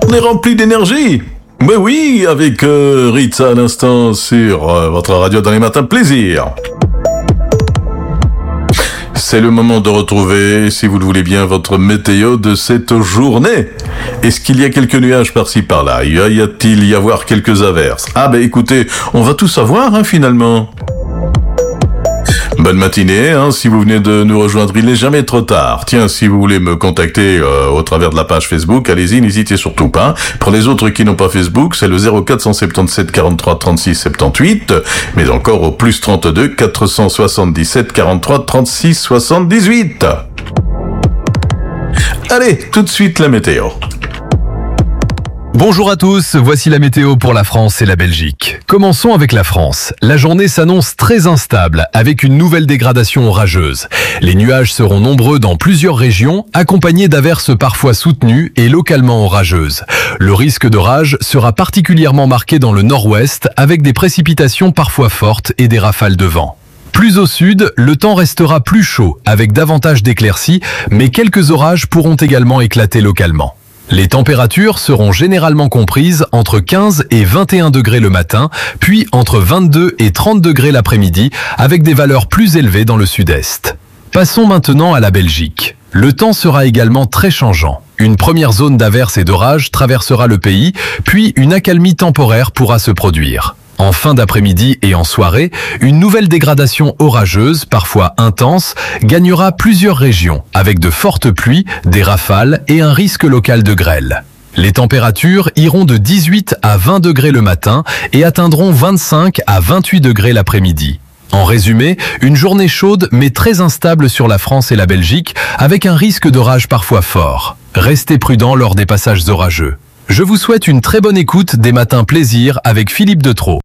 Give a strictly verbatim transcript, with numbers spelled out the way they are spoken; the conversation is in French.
On est rempli d'énergie. Mais oui, avec euh, Ritza à l'instant sur euh, votre radio dans les matins plaisir. C'est le moment de retrouver, si vous le voulez bien, votre météo de cette journée. Est-ce qu'il y a quelques nuages par-ci par-là? Y a-t-il y avoir quelques averses? Ah ben écoutez, on va tout savoir hein, finalement. Bonne matinée, hein, si vous venez de nous rejoindre, il n'est jamais trop tard. Tiens, si vous voulez me contacter euh, au travers de la page Facebook, allez-y, n'hésitez surtout pas. Pour les autres qui n'ont pas Facebook, c'est le zéro quatre cent soixante-dix-sept quarante-trois trente-six soixante-dix-huit, mais encore au plus trente-deux quatre cent soixante-dix-sept quarante-trois trente-six soixante-dix-huit. Allez, tout de suite la météo. Bonjour à tous, voici la météo pour la France et la Belgique. Commençons avec la France. La journée s'annonce très instable avec une nouvelle dégradation orageuse. Les nuages seront nombreux dans plusieurs régions, accompagnés d'averses parfois soutenues et localement orageuses. Le risque d'orage sera particulièrement marqué dans le nord-ouest avec des précipitations parfois fortes et des rafales de vent. Plus au sud, le temps restera plus chaud avec davantage d'éclaircies, mais quelques orages pourront également éclater localement. Les températures seront généralement comprises entre quinze et vingt et un degrés le matin, puis entre vingt-deux et trente degrés l'après-midi, avec des valeurs plus élevées dans le sud-est. Passons maintenant à la Belgique. Le temps sera également très changeant. Une première zone d'averses et d'orages traversera le pays, puis une accalmie temporaire pourra se produire. En fin d'après-midi et en soirée, une nouvelle dégradation orageuse, parfois intense, gagnera plusieurs régions, avec de fortes pluies, des rafales et un risque local de grêle. Les températures iront de dix-huit à vingt degrés le matin et atteindront vingt-cinq à vingt-huit degrés l'après-midi. En résumé, une journée chaude mais très instable sur la France et la Belgique, avec un risque d'orage parfois fort. Restez prudents lors des passages orageux. Je vous souhaite une très bonne écoute des matins plaisir avec Philippe Detro.